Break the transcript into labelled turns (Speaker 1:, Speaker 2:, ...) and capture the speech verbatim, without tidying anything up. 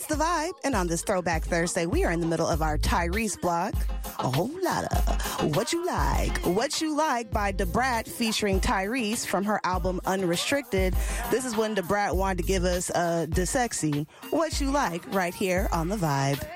Speaker 1: It's The Vibe, and on this Throwback Thursday, we are in the middle of our Tyrese block. A whole lot of What You Like. What You Like by Da Brat featuring Tyrese from her album Unrestricted. This is when Da Brat wanted to give us uh, the sexy What You Like right here on The Vibe.